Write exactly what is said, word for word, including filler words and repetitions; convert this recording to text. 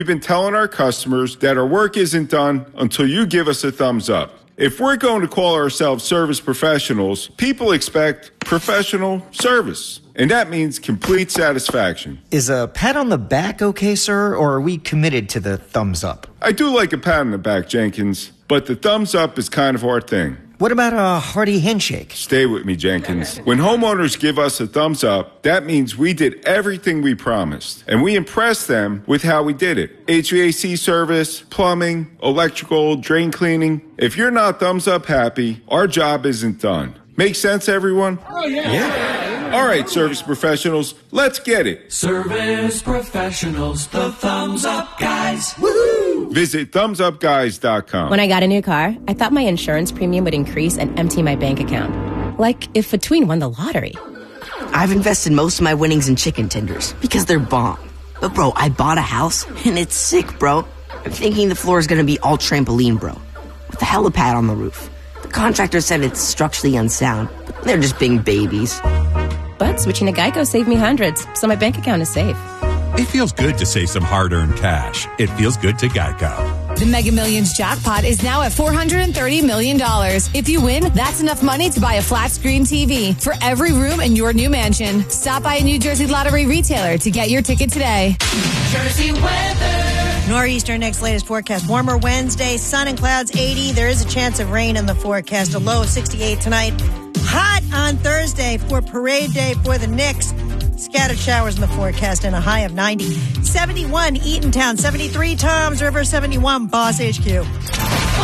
We've been telling our customers that our work isn't done until you give us a thumbs up. If we're going to call ourselves service professionals, people expect professional service. And that means complete satisfaction. Is a pat on the back okay, sir, or are we committed to the thumbs up? I do like a pat on the back, Jenkins, but the thumbs up is kind of our thing. What about a hearty handshake? Stay with me, Jenkins. When homeowners give us a thumbs up, that means we did everything we promised. And we impressed them with how we did it. H V A C service, plumbing, electrical, drain cleaning. If you're not thumbs up happy, our job isn't done. Make sense, everyone? Oh, yeah. Yeah. All right, service professionals, let's get it. Service professionals, the thumbs up guys. Woohoo! Visit thumbs up guys dot com. When I got a new car, I thought my insurance premium would increase and empty my bank account. Like if a tween won the lottery. I've invested most of my winnings in chicken tenders because they're bomb. But bro, I bought a house and it's sick, bro. I'm thinking the floor is going to be all trampoline, bro. With a helipad on the roof. The contractor said it's structurally unsound, but they're just being babies. But switching to Geico saved me hundreds, so my bank account is safe. It feels good to save some hard-earned cash. It feels good to Geico. The Mega Millions jackpot is now at four hundred thirty million dollars. If you win, that's enough money to buy a flat-screen T V for every room in your new mansion. Stop by a New Jersey Lottery retailer to get your ticket today. Jersey weather. Nor'easter next latest forecast. Warmer Wednesday, sun and clouds eighty. There is a chance of rain in the forecast. A low of sixty-eight tonight. Hot on Thursday for parade day for the Knicks. Scattered showers in the forecast and a high of ninety. seventy-one Eatontown, seventy-three Toms River, seventy-one Boss H Q.